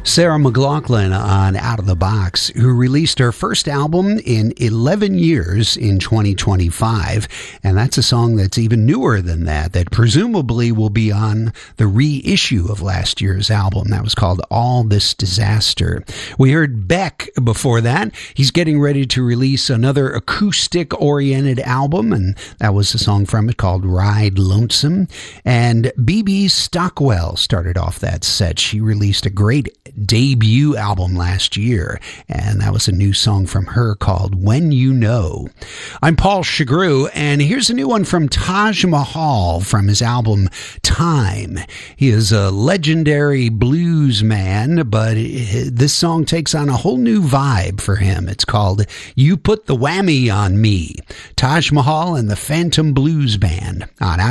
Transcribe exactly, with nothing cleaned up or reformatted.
Sarah McLachlan on Out of the Box, who released her first album in eleven years in twenty twenty-five. And that's a song that's even newer than that, that presumably will be on the reissue of last year's album. That was called All This Disaster. We heard Beck before that. He's getting ready to release another acoustic-oriented album, and that was a song from it called Ride Lonesome. And B B Stockwell started off that set. She released a great debut album last year, and that was a new song from her called When You Know. I'm Paul Chagru, and here's a new one from Taj Mahal from his album Time. He is a legendary blues man, but this song takes on a whole new vibe for him. It's called You Put the Whammy on Me. Taj Mahal and the Phantom Blues Band on